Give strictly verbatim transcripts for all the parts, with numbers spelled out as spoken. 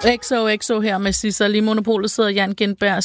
X O X O her med Sissel. Lige Monopolet sidder Jan Gindberg,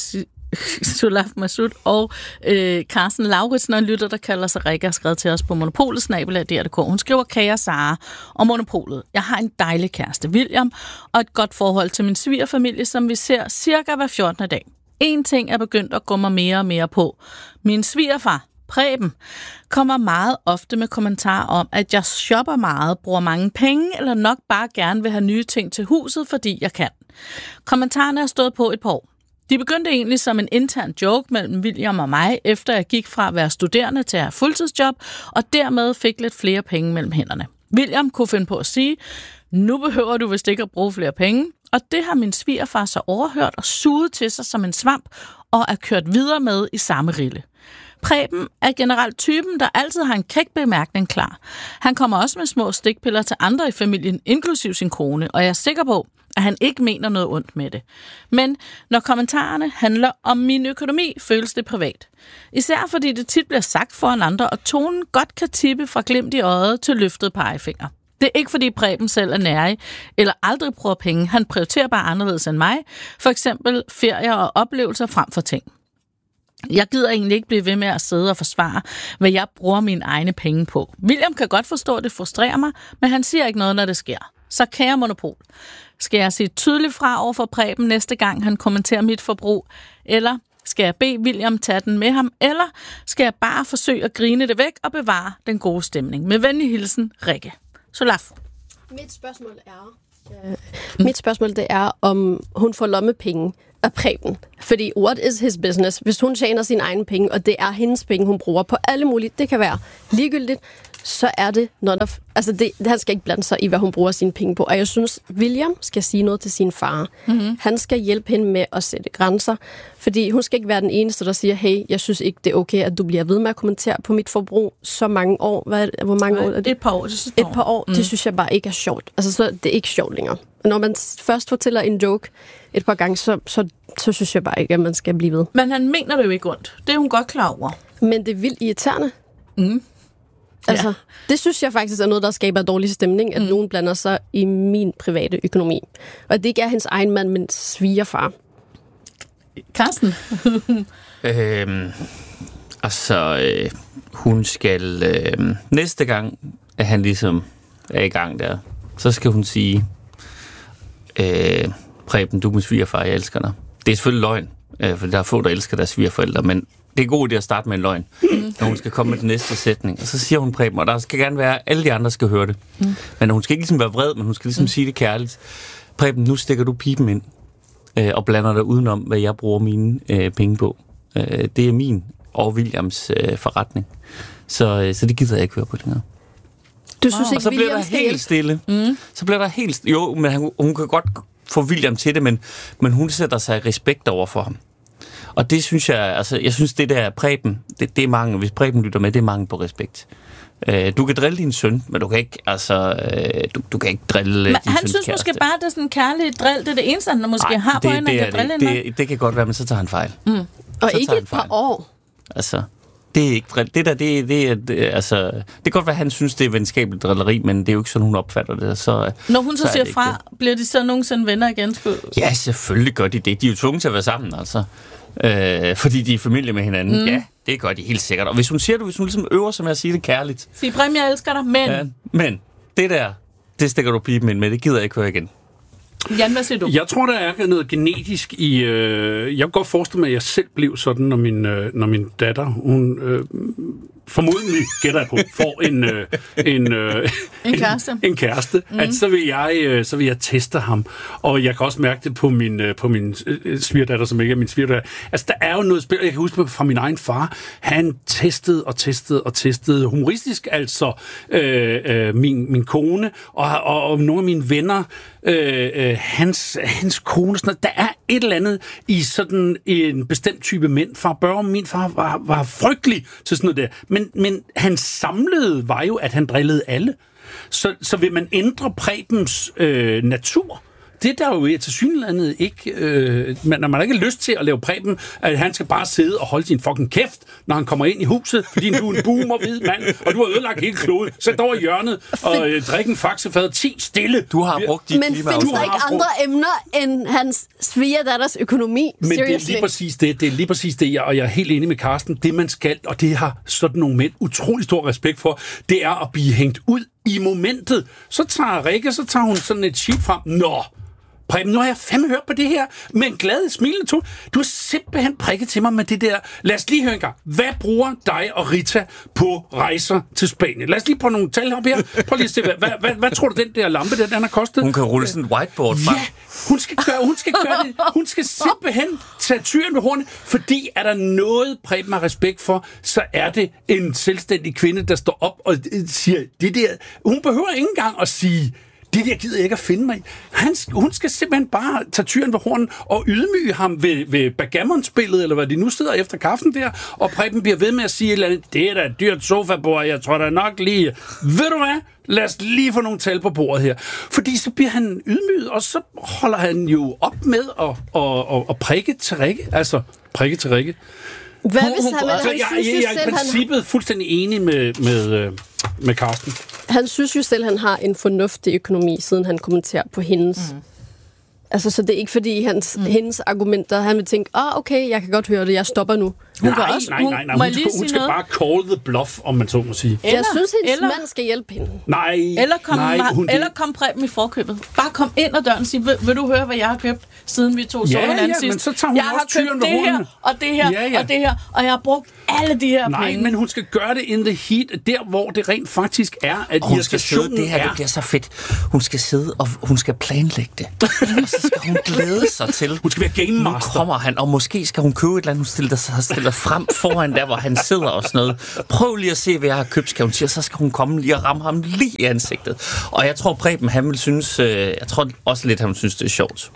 Sulaf Masud og øh, Carsten Lauritsen, og en lytter, der kalder sig Rikke, har skrevet til os på Monopolet, snabel-a D R punktum d k. Hun skriver: Kære Sara og Monopolet. Jeg har en dejlig kæreste, William, og et godt forhold til min svigerfamilie, som vi ser cirka hver fjortende dag. En ting er begyndt at gå mig mere og mere på. Min svigerfar, Preben, kommer meget ofte med kommentarer om, at jeg shopper meget, bruger mange penge, eller nok bare gerne vil have nye ting til huset, fordi jeg kan. Kommentarerne er stået på et par år. De begyndte egentlig som en intern joke mellem William og mig, efter jeg gik fra at være studerende til at have fuldtidsjob, og dermed fik lidt flere penge mellem hænderne. William kunne finde på at sige: nu behøver du vist ikke at bruge flere penge, og det har min svigerfar så overhørt og suget til sig som en svamp, og er kørt videre med i samme rille. Preben er generelt typen, der altid har en kæk bemærkning klar. Han kommer også med små stikpiller til andre i familien, inklusiv sin kone, og jeg er sikker på, at han ikke mener noget ondt med det. Men når kommentarerne handler om min økonomi, føles det privat. Især fordi det tit bliver sagt foran andre, og tonen godt kan tippe fra glimt i øjet til løftet pegefinger. Det er ikke fordi Preben selv er nærig, eller aldrig bruger penge. Han prioriterer bare anderledes end mig. For eksempel ferier og oplevelser frem for ting. Jeg gider egentlig ikke blive ved med at sidde og forsvare, hvad jeg bruger mine egne penge på. William kan godt forstå, at det frustrerer mig, men han siger ikke noget, når det sker. Så kære Monopol, skal jeg sige tydeligt fra over for Preben næste gang, han kommenterer mit forbrug? Eller skal jeg bede William tage den med ham? Eller skal jeg bare forsøge at grine det væk og bevare den gode stemning? Med venlig hilsen, Rikke. Solaf. Mit spørgsmål er, øh, mit spørgsmål det er, om hun får lommepenge af Preben. Fordi what is his business? Hvis hun tjener sine egne penge, og det er hendes penge, hun bruger på alle mulige, det kan være ligegyldigt, så er det not of, altså det, han skal ikke blande sig i, hvad hun bruger sine penge på. Og jeg synes, William skal sige noget til sin far. Mm-hmm. Han skal hjælpe hende med at sætte grænser, fordi hun skal ikke være den eneste, der siger, hey, jeg synes ikke, det er okay, at du bliver ved med at kommentere på mit forbrug så mange år. Hvad, hvor mange år er det? Et par år. Det et par år, mm. det synes jeg bare ikke er sjovt. Altså, så det er ikke sjovt længere. Når man først fortæller en joke et par gange, så, så, så synes jeg bare ikke, at man skal blive ved. Men han mener det jo ikke ondt. Det er hun godt klar over. Men det er vildt irriterende. Mm. Altså, ja. Det synes jeg faktisk er noget, der skaber dårlig stemning, at mm. nogen blander sig i min private økonomi. Og det ikke er hans egen mand, men svigerfar. Carsten? øhm, altså, øh, hun skal... Øh, næste gang, at han ligesom er i gang der, så skal hun sige, øh, Preben, du er min svigerfar, jeg elsker dig. Det er selvfølgelig løgn, øh, for der er få, der elsker deres svigerforældre, men det er god idé at starte med en løgn, mm. når hun skal komme med den næste sætning. Og så siger hun Preben, og der skal gerne være, alle de andre skal høre det. Mm. Men hun skal ikke ligesom være vred, men hun skal ligesom mm. sige det kærligt. Preben, nu stikker du pipen ind øh, og blander dig udenom, hvad jeg bruger mine øh, penge på. Øh, det er min og Williams øh, forretning. Så, øh, så det gider jeg ikke høre på længere. Du synes wow. ikke, og så bliver der helt stille. Mm. Så bliver der helt stille. Jo, men hun, hun kan godt få William til det, men, men hun sætter sig i respekt over for ham. Og det synes jeg, altså, jeg synes, det der Preben, det, det er mange, hvis Preben lytter med, det er mange på respekt. Øh, du kan drille din søn, men du kan ikke, altså, øh, du, du kan ikke drille men din han søns synes kæreste. Måske bare, det er sådan en kærlig drill, det er det eneste, han måske Ej, har det, på hende, han kan drille det, det, det kan godt være, men så tager han fejl. Mm. Og ikke et par år. Altså, det er ikke drill. Det der, det, det er, det, altså, det kan godt være, at han synes, det er venskabeligt drilleri, men det er jo ikke sådan, hun opfatter det. Så, når hun så, så siger fra, det. Bliver de så nogensinde venner igen? Skulle... Ja, selvfølgelig gør de det. De er jo tvunget til at være sammen, altså. Øh, fordi de er familie med hinanden. Mm. Ja, det gør de helt sikkert. Og hvis hun siger det, hvis hun ligesom øver sig med at sige det kærligt. Sig, Preben, jeg elsker dig, men... Ja, men, det der, det stikker du pipen ind med, det gider jeg ikke høre igen. Jan, hvad siger du? Jeg tror, der er noget genetisk i... Øh, jeg kan godt forestille mig, at jeg selv blev sådan, når min, øh, når min datter, hun... Øh, formodentlig, gætter jeg på, får en, øh, en, øh, en kæreste, en, en kæreste mm. at så vil, jeg, øh, så vil jeg teste ham. Og jeg kan også mærke det på min, øh, på min øh, svigerdatter, som ikke er min svigerdatter. Altså, der er jo noget spil, jeg kan huske fra min egen far. Han testede og testede og testede humoristisk, altså øh, øh, min, min kone og, og, og nogle af mine venner, øh, øh, hans, hans kone. Sådan noget. Der er et eller andet i sådan en bestemt type mænd. Far Børge, min far, var, var frygtelig til sådan noget der. Men, men hans samlede var jo, at han drillede alle. Så, så vil man ændre Prebens øh, natur, det der jo er til synlandet ikke... Øh, man, når man ikke har lyst til at lave Preben, at han skal bare sidde og holde sin fucking kæft, når han kommer ind i huset, fordi du er en boomer hvid mand, og du har ødelagt hele kloden. Sæt over i hjørnet og øh, drik en faxefad. ti stille. Du har brugt dit Men klima. findes der ikke andre emner end hans svigerdatters økonomi? Men Seriously. det er lige præcis det. Det er lige præcis det, jeg, og jeg er helt enig med Carsten. Det, man skal, og det har sådan nogle mænd utrolig stor respekt for, det er at blive hængt ud i momentet. Så tager Rikke, så tager hun sådan et sheet frem. Nå, Preben, nu har jeg fandme hørt på det her med en glad smilende tone. Du har simpelthen prikket til mig med det der. Lad os lige høre en gang. Hvad bruger dig og Rita på rejser til Spanien? Lad os lige prøve nogle tal op her. Prøv lige at se, hvad, hvad, hvad, hvad tror du, den der lampe, der, den har kostet? Hun kan rulle sådan et whiteboard frem. Ja, hun skal gøre, hun skal gøre det. Hun skal simpelthen tage tyren ved hornet, fordi er der noget, Preben har respekt for, så er det en selvstændig kvinde, der står op og siger, det der, hun behøver ikke engang at sige, det der gider jeg ikke at finde mig i. Han, hun skal simpelthen bare tage tyren ved hornen og ydmyge ham ved, ved backgammon-spillet, eller hvad de nu sidder efter kaffen der, og Preben bliver ved med at sige et eller andet, det er da et dyrt sofabord, jeg tror da nok lige, ved du hvad? Lad os lige få nogle tal på bordet her. Fordi så bliver han ydmyget, og så holder han jo op med at, at, at, at prikke til Rikke. Altså, prikke til Rikke. Hvad hvis han, Altså, han jeg, synes jeg, jo jeg er i selv, han, princippet fuldstændig enig med, med, med Carsten. han synes jo selv, han har en fornuftig økonomi, siden han kommenterer på hendes. Mm. Altså, så det er ikke fordi hans, mm. hendes argumenter, han vil tænke, ah, okay, jeg kan godt høre det, jeg stopper nu. Hun nej, også, nej, nej, nej, hun, hun, skal, hun skal bare call the bluff, om man så må sige. Eller, jeg synes, hendes eller, mand skal hjælpe hende. Nej, eller kom, nej, hun, eller kom Preben i forkøbet. Bare kom ind ad døren og sig, vil, vil du høre, hvad jeg har købt, siden vi to ja, så hinanden ja, sidst? Men så tager hun jeg har også købt det her, og det her, ja, ja. og det her, og jeg har brugt alle de her Nej, penge. men hun skal gøre det in the heat, der hvor det rent faktisk er, at hun skal sidde, det her er. det bliver så fedt. Hun skal sidde, og hun skal planlægge det. Og så skal hun glæde sig til. Hun skal være game master. Nu kommer han, og måske skal hun købe et eller andet, hun stiller sig stiller frem foran der, hvor han sidder og sådan noget. Prøv lige at se, hvad jeg har købt, skal hun sige, så skal hun komme lige og ramme ham lige i ansigtet. Og jeg tror, Preben, han vil synes, øh, jeg tror også lidt, han vil synes, det er sjovt.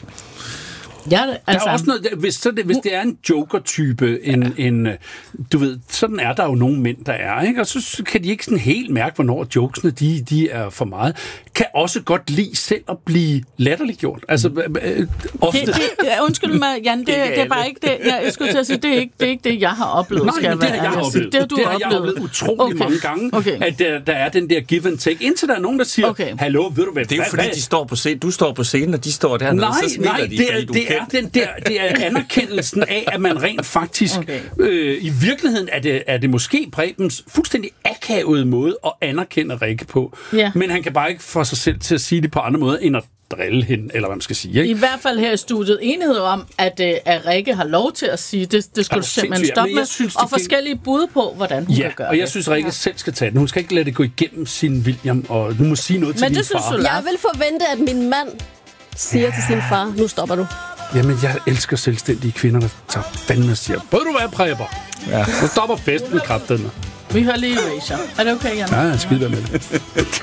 Ja, det, altså. Der er også noget, hvis, så det, hvis det er en joker-type, en, en, du ved, sådan er der jo nogle mænd, der er, ikke? Og så kan de ikke sådan helt mærke, hvornår jokesene, de, de er for meget. Kan også godt lide selv at blive latterliggjort. Altså, øh, ofte. Det, det, undskyld mig, Jan, det, det er bare ikke det, jeg skulle til at sige, det er ikke det, er ikke det jeg har oplevet. Nej, men det har jeg oplevet. Det har du det har oplevet. jeg oplevet utrolig okay. mange gange, okay. at der, der er den der give and take. Indtil der er nogen, der siger, okay. hallo, ved du hvad? Det er jo fordi, de står på scenen, du står på scenen, og de står dernede, nej, så smiler nej, de, det er, fordi du det er den der, det er anerkendelsen af, at man rent faktisk, okay. øh, i virkeligheden er det, er det måske Prebens fuldstændig akavede måde at anerkende Rikke på. Ja. Men han kan bare ikke få sig selv til at sige det på andre måder, end at drille hende, eller hvad man skal sige. Ikke? I hvert fald her i studiet enighed om, at, øh, at Rikke har lov til at sige, det, det skulle du simpelthen stoppe med, synes, og forskellige bud på, hvordan hun ja, kan gøre og jeg det. synes, Rikke ja. selv skal tage den. Hun skal ikke lade det gå igennem sin William, og du må sige noget til Men din det synes far. du, jeg vil forvente, at min mand siger ja. til sin far, nu stopper du. Jamen, jeg elsker selvstændige kvinder, der tager fandme og siger, bør du være Preben? Ja. Nu stopper festen, kraften. Vi hører lige Erasure. Er det okay, Jan? Ja, skide være med det.